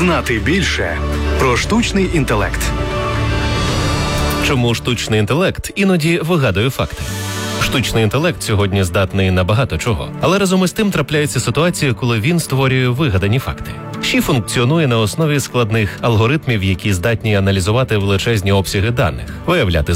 Знати більше про штучний інтелект. Чому штучний інтелект іноді вигадує факти? Штучний інтелект сьогодні здатний на багато чого, але разом із тим трапляється ситуація, коли він створює вигадані факти. ЩІ функціонує на основі складних алгоритмів, які здатні аналізувати величезні обсяги даних, виявляти